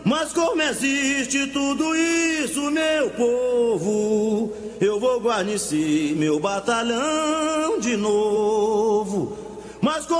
Mas como existe tudo isso, meu povo, eu vou guarnecer meu batalhão de novo. Mas